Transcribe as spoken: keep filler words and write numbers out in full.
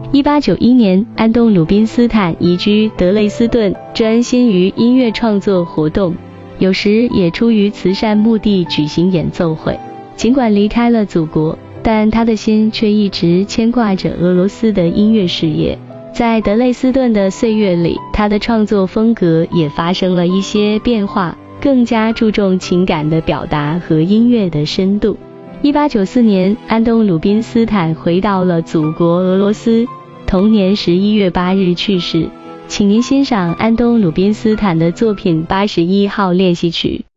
一八九一年，安东·鲁宾斯坦移居德累斯顿，专心于音乐创作活动，有时也出于慈善目的举行演奏会。尽管离开了祖国，但他的心却一直牵挂着俄罗斯的音乐事业。在德累斯顿的岁月里，他的创作风格也发生了一些变化，更加注重情感的表达和音乐的深度。一八九四年，安东·鲁宾斯坦回到了祖国俄罗斯，同年十一月八日去世。请您欣赏安东·鲁宾斯坦的作品八十一号练习曲。